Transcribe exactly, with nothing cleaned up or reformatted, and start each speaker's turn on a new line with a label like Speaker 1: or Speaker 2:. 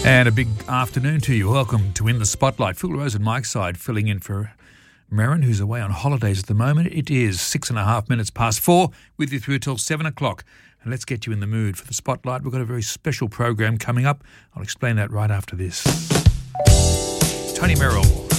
Speaker 1: And a big afternoon to you. Welcome to In the Spotlight. Phil Rose and Mike's side filling in for Merrin, who's away on holidays at the moment. It is six and a half minutes past four, with you through till seven o'clock. And let's get you in the mood for the Spotlight. We've got a very special program coming up. I'll explain that right after this. Tony Merrill.